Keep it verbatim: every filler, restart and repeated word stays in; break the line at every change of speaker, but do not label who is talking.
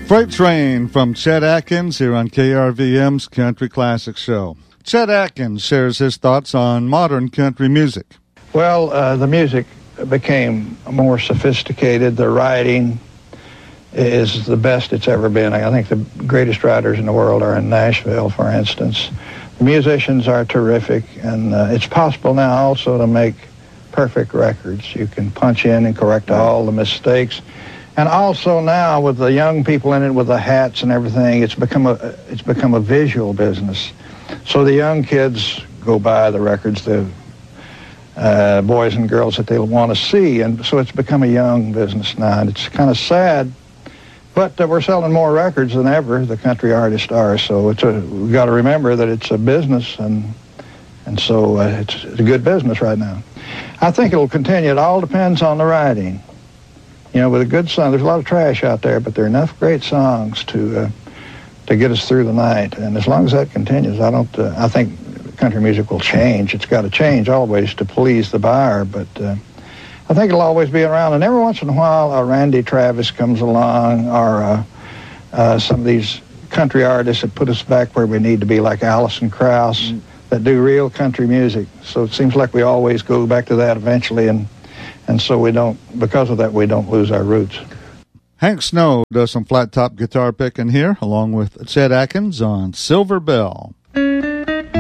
Freight Train from Chet Atkins here on K R V M's Country Classic Show. Chet Atkins shares his thoughts on modern country music.
Well, uh, the music became more sophisticated. The writing is the best it's ever been. I think the greatest writers in the world are in Nashville, for instance. The musicians are terrific, and uh, it's possible now also to make perfect records. You can punch in and correct all the mistakes. And also now with the young people in it, with the hats and everything, it's become a it's become a visual business. So the young kids go buy the records, the uh, boys and girls that they want to see, and so it's become a young business now. And it's kind of sad, but uh, we're selling more records than ever. The country artists are. So it's a we've got to remember that it's a business, and and so uh, it's, it's a good business right now. I think it'll continue. It all depends on the writing. You know, with a good song, there's a lot of trash out there, but there are enough great songs to uh, to get us through the night. And as long as that continues, I don't. Uh, I think country music will change. It's got to change always to please the buyer, but uh, I think it'll always be around. And every once in a while, a Randy Travis comes along, or uh, uh, some of these country artists that put us back where we need to be, like Alison Krauss, mm. that do real country music. So it seems like we always go back to that eventually, and. And so we don't, because of that, we don't lose our roots.
Hank Snow does some flat top guitar picking here, along with Chet Atkins on Silver Bell.